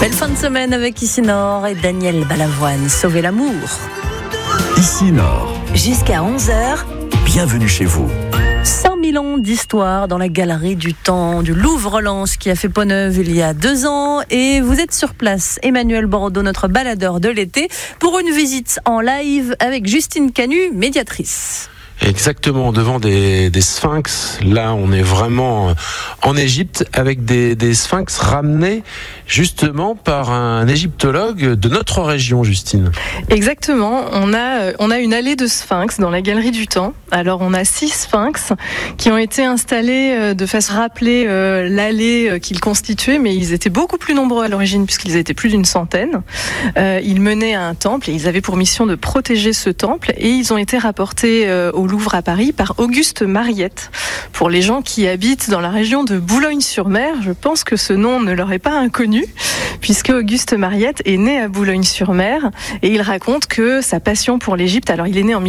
Belle fin de semaine avec Ici Nord et Daniel Balavoine. Sauvez l'amour. Ici Nord. Jusqu'à 11h. Bienvenue chez vous. 5000 ans d'histoire dans la galerie du temps du Louvre-Lens qui a fait peau neuve il y a 2 ans. Et vous êtes sur place, Emmanuel Bordeaux, notre baladeur de l'été, pour une visite en live avec Justine Canu, médiatrice. Exactement, devant des sphinx. Là, on est vraiment en Égypte avec des sphinx ramenés justement par un égyptologue de notre région, Justine. Exactement, on a une allée de sphinx dans la galerie du temps. Alors on a 6 sphinx qui ont été installés de façon à rappeler l'allée qu'ils constituaient, mais ils étaient beaucoup plus nombreux à l'origine puisqu'ils étaient plus d'une centaine. Ils menaient à un temple et ils avaient pour mission de protéger ce temple, et ils ont été rapportés au Louvre à Paris par Auguste Mariette. Pour les gens qui habitent dans la région de Boulogne-sur-Mer, je pense que ce nom ne leur est pas inconnu, puisque Auguste Mariette est né à Boulogne-sur-Mer, et il raconte que sa passion pour l'Égypte, alors il est né en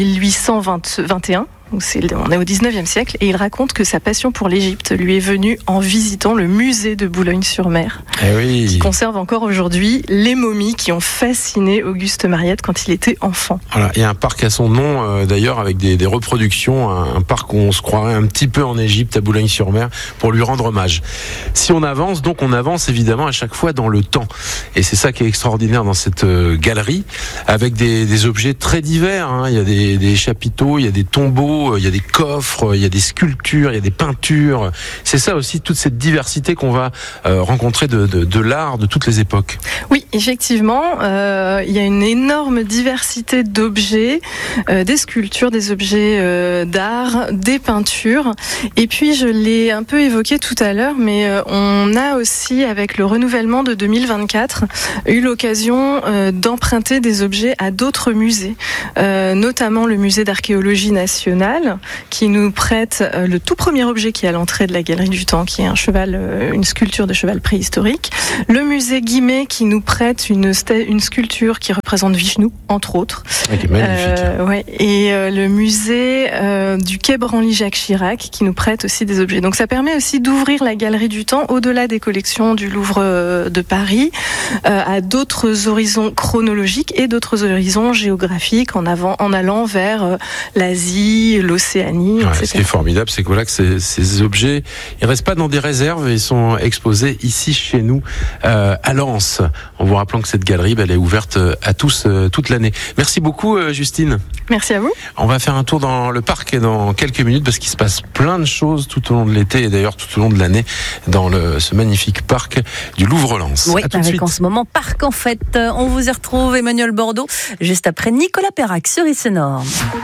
1821, on est au 19e siècle, et il raconte que sa passion pour l'Égypte lui est venue en visitant le musée de Boulogne-sur-Mer, qui conserve encore aujourd'hui les momies qui ont fasciné Auguste Mariette quand il était enfant. Voilà, il y a un parc à son nom d'ailleurs, avec des reproductions, un parc où on se croirait un petit peu en Égypte, à Boulogne-sur-Mer, pour lui rendre hommage. Si on avance, donc on avance évidemment à chaque fois dans le temps, et c'est ça qui est extraordinaire dans cette galerie, avec des objets très divers, hein. Il y a des chapiteaux, il y a des tombeaux, il y a des coffres, il y a des sculptures, il y a des peintures. C'est ça aussi, toute cette diversité qu'on va rencontrer de l'art de toutes les époques. Oui, effectivement, il y a une énorme diversité d'objets, des sculptures, des objets d'art, des peintures. Et puis, je l'ai un peu évoqué tout à l'heure, mais on a aussi, avec le renouvellement de 2024, eu l'occasion d'emprunter des objets à d'autres musées, notamment le musée d'archéologie nationale, qui nous prête le tout premier objet qui est à l'entrée de la galerie du temps, qui est un cheval, une sculpture de cheval préhistorique. Le musée Guimet qui nous prête une sculpture qui représente Vishnu, entre autres. Qui est magnifique. Et le musée du quai Branly-Jacques Chirac qui nous prête aussi des objets. Donc ça permet aussi d'ouvrir la galerie du temps au-delà des collections du Louvre de Paris, à d'autres horizons chronologiques et d'autres horizons géographiques, en allant vers l'Asie, l'Océanie, etc. Ce qui est formidable, c'est que voilà, que ces objets, ils restent pas dans des réserves, ils sont exposés ici chez nous à Lens. En vous rappelant que cette galerie, elle est ouverte à tous toute l'année. Merci beaucoup, Justine. Merci à vous. On va faire un tour dans le parc dans quelques minutes, parce qu'il se passe plein de choses tout au long de l'été et d'ailleurs tout au long de l'année dans ce magnifique parc du Louvre-Lens. Oui, avec en ce moment Parc en Fête. On vous y retrouve, Emmanuel Bordeaux, juste après Nicolas Perrac sur Ici Nord.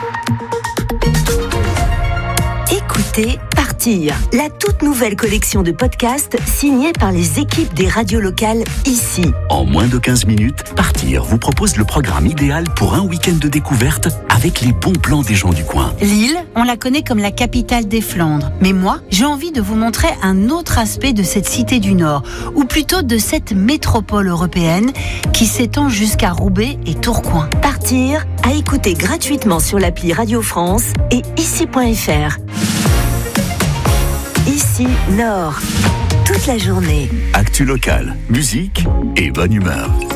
Écoutez Partir, la toute nouvelle collection de podcasts signée par les équipes des radios locales ici. En moins de 15 minutes, Partir vous propose le programme idéal pour un week-end de découverte avec les bons plans des gens du coin. Lille, on la connaît comme la capitale des Flandres. Mais moi, j'ai envie de vous montrer un autre aspect de cette cité du Nord, ou plutôt de cette métropole européenne qui s'étend jusqu'à Roubaix et Tourcoing. Partir, à écouter gratuitement sur l'appli Radio France et ici.fr. Ici Nord, toute la journée. Actu locale, musique et bonne humeur.